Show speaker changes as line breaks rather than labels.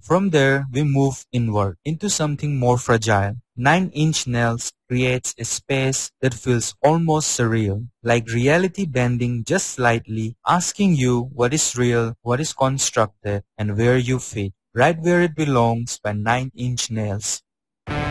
From there, we move inward into something more fragile. 9-inch nails creates a space that feels almost surreal, like reality bending just slightly, asking you what is real, what is constructed, and where you fit, right where it belongs by 9-inch nails.